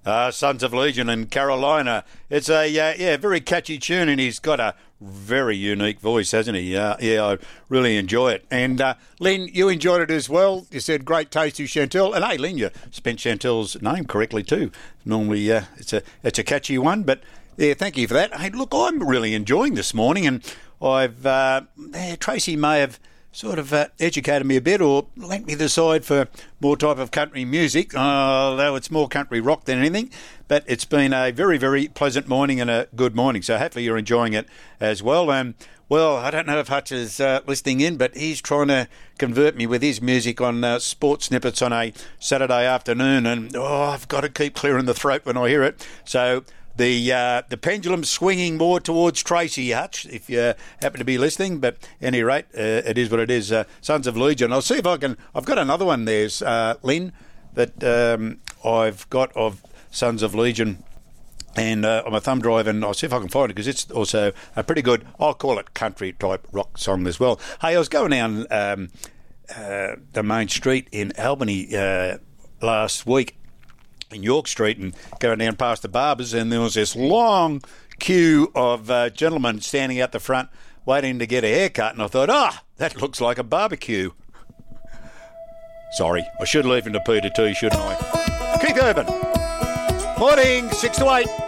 Sons of Legion in Carolina. It's a very catchy tune, and he's got a very unique voice, hasn't he? I really enjoy it. And Lynn, you enjoyed it as well. You said great taste to Chantel, and hey, Lynn, you spent Chantel's name correctly too. Normally, it's a catchy one, but yeah, thank you for that. Hey, look, I'm really enjoying this morning, and Tracy may have sort of educated me a bit or lent me the side for more type of country music, although it's more country rock than anything. But it's been a very, very pleasant morning and a good morning, so hopefully you're enjoying it as well. Well, I don't know if Hutch is listening in, but he's trying to convert me with his music on sports snippets on a Saturday afternoon, and I've got to keep clearing the throat when I hear it. So the pendulum's swinging more towards Tracy, Hutch, if you happen to be listening. But at any rate, it is what it is. Sons of Legion. I'll see if I can. I've got another one. There's Lynn that I've got of Sons of Legion, and on my thumb drive, and I'll see if I can find it because it's also a pretty good, I'll call it country type rock song as well. Hey, I was going down the main street in Albany last week, in York Street, and going down past the barbers, and there was this long queue of gentlemen standing out the front waiting to get a haircut, and I thought, that looks like a barbecue. Sorry, I should leave him to Peter T, shouldn't I? Keith Urban. Morning, 6 to 8.